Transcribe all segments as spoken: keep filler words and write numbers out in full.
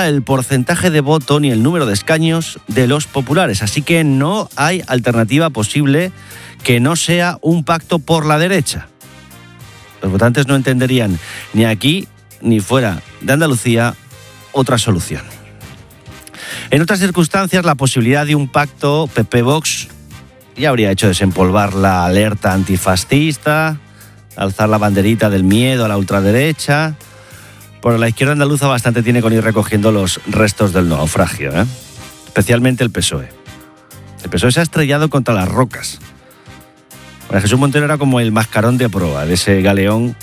el porcentaje de voto ni el número de escaños de los populares, así que no hay alternativa posible que no sea un pacto por la derecha. Los votantes no entenderían ni aquí ni fuera de Andalucía otra solución. En otras circunstancias, la posibilidad de un pacto P P-Vox ya habría hecho desempolvar la alerta antifascista, alzar la banderita del miedo a la ultraderecha. Pero la izquierda andaluza bastante tiene con ir recogiendo los restos del naufragio, ¿eh? Especialmente el P S O E. El P S O E se ha estrellado contra las rocas. María Jesús Montero era como el mascarón de proa de ese galeón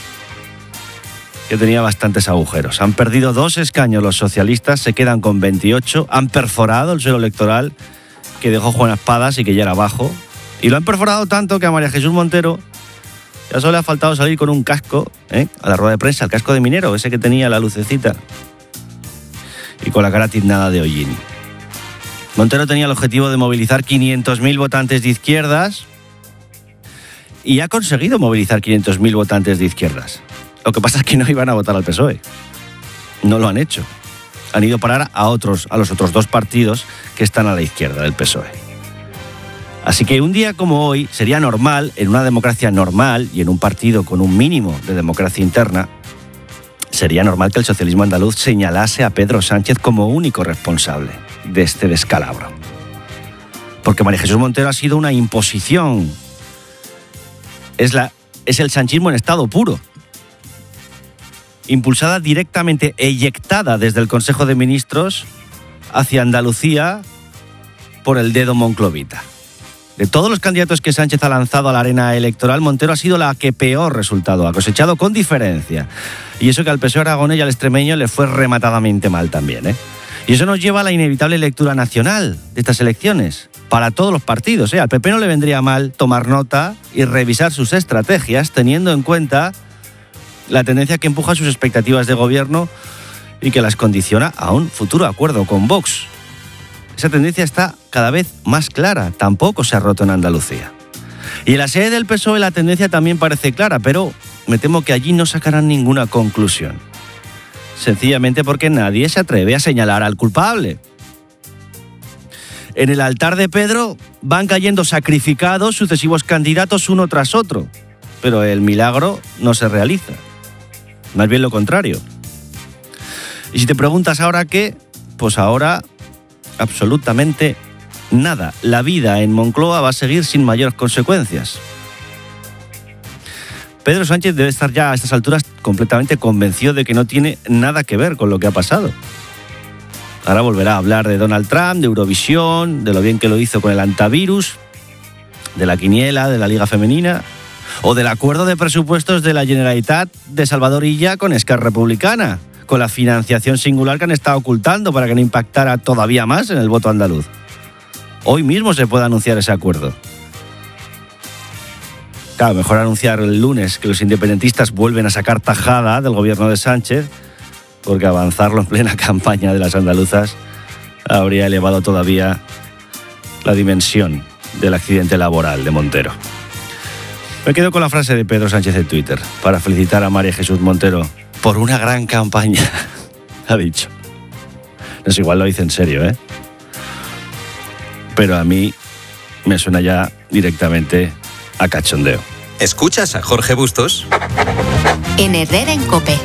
que tenía bastantes agujeros. Han perdido dos escaños los socialistas, se quedan con veintiocho, han perforado el suelo electoral que dejó Juana Espadas y que ya era bajo, y lo han perforado tanto que a María Jesús Montero ya solo le ha faltado salir con un casco, ¿eh? a la rueda de prensa, el casco de minero, ese que tenía la lucecita, y con la cara tiznada de hollín. Montero tenía el objetivo de movilizar quinientos mil votantes de izquierdas y ha conseguido movilizar quinientos mil votantes de izquierdas. Lo que pasa es que no iban a votar al P S O E. No lo han hecho. Han ido a parar a, otros, a los otros dos partidos que están a la izquierda del P S O E. Así que un día como hoy sería normal, en una democracia normal y en un partido con un mínimo de democracia interna, sería normal que el socialismo andaluz señalase a Pedro Sánchez como único responsable de este descalabro. Porque María Jesús Montero ha sido una imposición. Es, la, es el sanchismo en estado puro. Impulsada directamente, eyectada desde el Consejo de Ministros hacia Andalucía por el dedo monclovita. De todos los candidatos que Sánchez ha lanzado a la arena electoral, Montero ha sido la que peor resultado ha cosechado, con diferencia. Y eso que al P S O E aragonés y al extremeño le fue rematadamente mal también, ¿eh? Y eso nos lleva a la inevitable lectura nacional de estas elecciones, para todos los partidos, ¿eh? Al P P no le vendría mal tomar nota y revisar sus estrategias, teniendo en cuenta la tendencia que empuja sus expectativas de gobierno y que las condiciona a un futuro acuerdo con Vox. Esa tendencia está cada vez más clara, tampoco se ha roto en Andalucía. Y en la sede del P S O E la tendencia también parece clara, pero me temo que allí no sacarán ninguna conclusión. Sencillamente porque nadie se atreve a señalar al culpable. En el altar de Pedro van cayendo sacrificados sucesivos candidatos uno tras otro, pero el milagro no se realiza. Más bien lo contrario. Y si te preguntas ahora qué, pues ahora absolutamente nada. La vida en Moncloa va a seguir sin mayores consecuencias. Pedro Sánchez debe estar ya a estas alturas completamente convencido de que no tiene nada que ver con lo que ha pasado. Ahora volverá a hablar de Donald Trump, de Eurovisión, de lo bien que lo hizo con el antivirus, de la quiniela, de la Liga Femenina, o del acuerdo de presupuestos de la Generalitat de Salvador Illa con Esquerra Republicana, con la financiación singular que han estado ocultando para que no impactara todavía más en el voto andaluz. Hoy mismo se puede anunciar ese acuerdo. Claro, mejor anunciar el lunes que los independentistas vuelven a sacar tajada del gobierno de Sánchez, porque avanzarlo en plena campaña de las andaluzas habría elevado todavía la dimensión del accidente laboral de Montero. Me quedo con la frase de Pedro Sánchez en Twitter para felicitar a María Jesús Montero por una gran campaña. Ha dicho. No es igual, lo dice en serio, ¿eh? Pero a mí me suena ya directamente a cachondeo. ¿Escuchas a Jorge Bustos? En Herrera en COPE.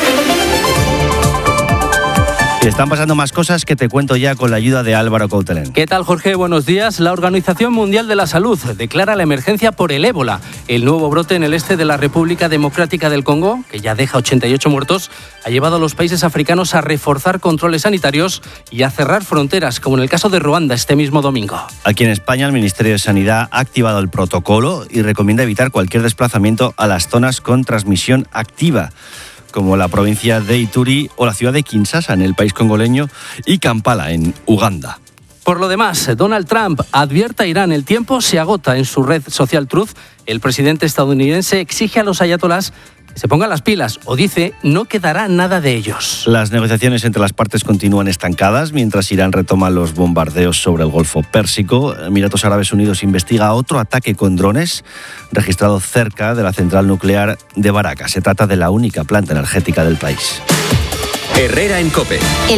Y están pasando más cosas que te cuento ya con la ayuda de Álvaro Coutelén. ¿Qué tal, Jorge? Buenos días. La Organización Mundial de la Salud declara la emergencia por el ébola. El nuevo brote en el este de la República Democrática del Congo, que ya deja ochenta y ocho muertos, ha llevado a los países africanos a reforzar controles sanitarios y a cerrar fronteras, como en el caso de Ruanda este mismo domingo. Aquí en España, el Ministerio de Sanidad ha activado el protocolo y recomienda evitar cualquier desplazamiento a las zonas con transmisión activa, como la provincia de Ituri o la ciudad de Kinshasa en el país congoleño y Kampala en Uganda. Por lo demás, Donald Trump advierte a Irán: el tiempo se agota. En su red social Truth, el presidente estadounidense exige a los ayatolás que se pongan las pilas, o dice, no quedará nada de ellos. Las negociaciones entre las partes continúan estancadas mientras Irán retoma los bombardeos sobre el Golfo Pérsico. Emiratos Árabes Unidos investiga otro ataque con drones registrado cerca de la central nuclear de Baraka. Se trata de la única planta energética del país. Herrera en COPE.